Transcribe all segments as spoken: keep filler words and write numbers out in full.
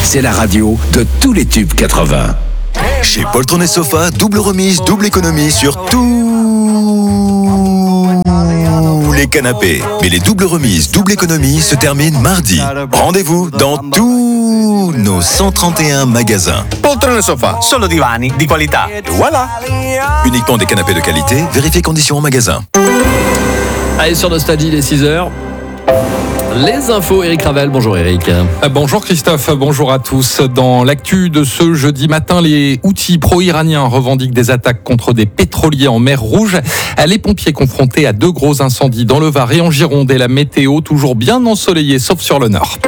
c'est la radio de tous les tubes quatre-vingts. Chez Poltron et Sofa, double remise, double économie sur tous les canapés. Mais les doubles remises, double économie se terminent mardi. Rendez-vous dans tous nos cent trente et un magasins. Poltron et Sofa, solo divani di qualità. Et voilà. Uniquement des canapés de qualité, vérifiez conditions en magasin. Allez, sur Nostalgie, il est six heures. Les infos, Eric Ravel. Bonjour Eric. Bonjour Christophe, bonjour à tous. Dans l'actu de ce jeudi matin, les Houthis pro-iraniens revendiquent des attaques contre des pétroliers en mer Rouge. Les pompiers confrontés à deux gros incendies dans le Var et en Gironde et la météo toujours bien ensoleillée, sauf sur le nord.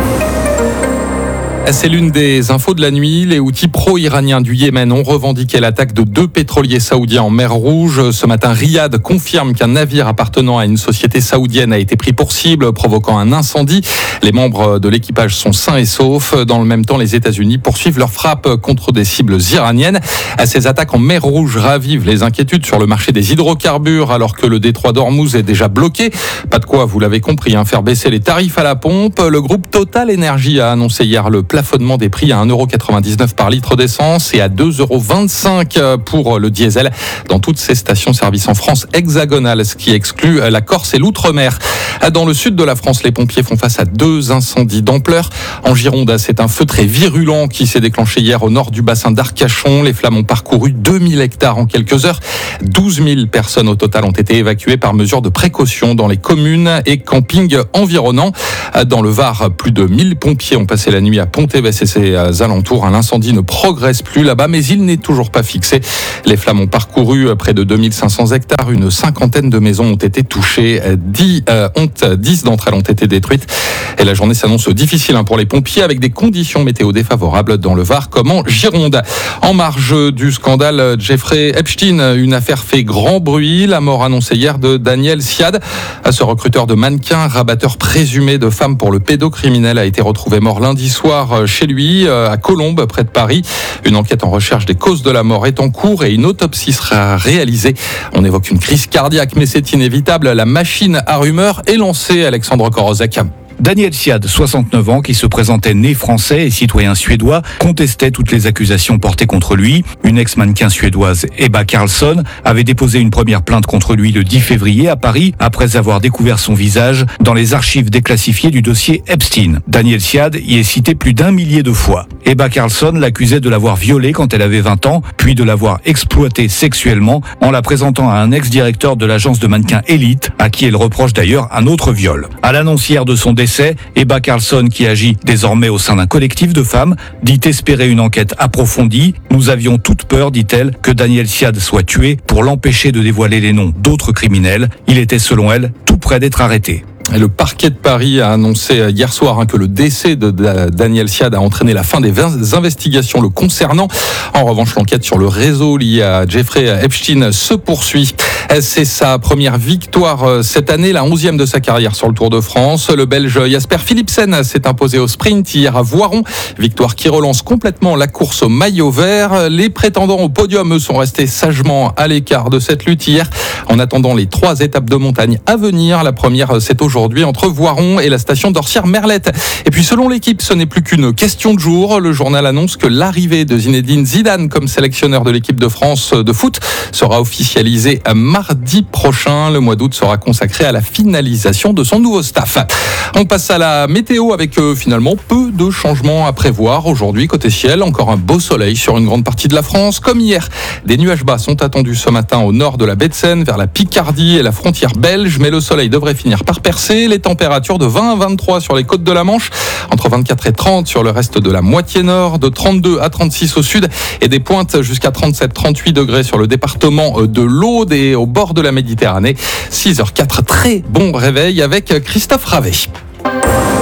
C'est l'une des infos de la nuit. Les Houthis pro-iraniens du Yémen ont revendiqué l'attaque de deux pétroliers saoudiens en mer Rouge. Ce matin, Riyad confirme qu'un navire appartenant à une société saoudienne a été pris pour cible, provoquant un incendie. Les membres de l'équipage sont sains et saufs. Dans le même temps, les États-Unis poursuivent leurs frappes contre des cibles iraniennes. Ces attaques en mer Rouge ravivent les inquiétudes sur le marché des hydrocarbures, alors que le détroit d'Ormuz est déjà bloqué. Pas de quoi, vous l'avez compris, hein, faire baisser les tarifs à la pompe. Le groupe Total Energy a annoncé hier le plafonnement des prix à un euro quatre-vingt-dix-neuf par litre d'essence et à deux euros vingt-cinq pour le diesel dans toutes ces stations-service en France hexagonale, ce qui exclut la Corse et l'Outre-mer. Dans le sud de la France, les pompiers font face à deux incendies d'ampleur. En Gironde, c'est un feu très virulent qui s'est déclenché hier au nord du bassin d'Arcachon. Les flammes ont parcouru deux mille hectares en quelques heures. douze mille personnes au total ont été évacuées par mesure de précaution dans les communes et campings environnants. Dans le Var, plus de mille pompiers ont passé la nuit à Pont-Évêque et ses alentours. L'incendie ne progresse plus là-bas, mais il n'est toujours pas fixé. Les flammes ont parcouru près de deux mille cinq cents hectares. Une cinquantaine de maisons ont été touchées. dix, euh, dix d'entre elles ont été détruites. Et la journée s'annonce difficile pour les pompiers avec des conditions météo défavorables dans le Var comme en Gironde. En marge du scandale Jeffrey Epstein, une affaire fait grand bruit. La mort annoncée hier de Daniel Siad. Ce recruteur de mannequins, rabatteur présumé de femmes pour le pédocriminel, a été retrouvé mort lundi soir chez lui, à Colombes, près de Paris. Une enquête en recherche des causes de la mort est en cours et une autopsie sera réalisée. On évoque une crise cardiaque, mais c'est inévitable. La machine à rumeurs est lancée, Alexandre Korozek. Daniel Siad, soixante-neuf ans, qui se présentait né français et citoyen suédois, contestait toutes les accusations portées contre lui. Une ex-mannequin suédoise, Ebba Karlsson, avait déposé une première plainte contre lui le dix février à Paris, après avoir découvert son visage dans les archives déclassifiées du dossier Epstein. Daniel Siad y est cité plus d'un millier de fois. Ebba Karlsson l'accusait de l'avoir violée quand elle avait vingt ans, puis de l'avoir exploitée sexuellement en la présentant à un ex-directeur de l'agence de mannequins Elite, à qui elle reproche d'ailleurs un autre viol. À l'annonce hier de son décès, Ebba Karlsson, qui agit désormais au sein d'un collectif de femmes, dit espérer une enquête approfondie. Nous avions toute peur, dit-elle, que Daniel Siad soit tué pour l'empêcher de dévoiler les noms d'autres criminels. Il était, selon elle, tout près d'être arrêté. Le parquet de Paris a annoncé hier soir que le décès de Daniel Siad a entraîné la fin des investigations le concernant. En revanche, l'enquête sur le réseau lié à Jeffrey Epstein se poursuit. C'est sa première victoire cette année, la onzième de sa carrière sur le Tour de France. Le Belge Jasper Philipsen s'est imposé au sprint hier à Voiron. Victoire qui relance complètement la course au maillot vert. Les prétendants au podium, eux, sont restés sagement à l'écart de cette lutte hier. En attendant les trois étapes de montagne à venir, la première, c'est aujourd'hui. Aujourd'hui entre Voiron et la station d'Orsières-Merlette. Et puis selon l'équipe, ce n'est plus qu'une question de jour. Le journal annonce que l'arrivée de Zinedine Zidane comme sélectionneur de l'équipe de France de foot sera officialisée mardi prochain. Le mois d'août sera consacré à la finalisation de son nouveau staff. On passe à la météo avec euh, finalement peu de changements à prévoir. Aujourd'hui, côté ciel, encore un beau soleil sur une grande partie de la France. Comme hier, des nuages bas sont attendus ce matin au nord de la baie de Seine, vers la Picardie et la frontière belge. Mais le soleil devrait finir par percer. Les températures de vingt à vingt-trois sur les côtes de la Manche, entre vingt-quatre et trente sur le reste de la moitié nord, de trente-deux à trente-six au sud et des pointes jusqu'à trente-sept à trente-huit degrés sur le département de l'Aude et au bord de la Méditerranée. six heures zéro quatre, très bon réveil avec Christophe Ravet.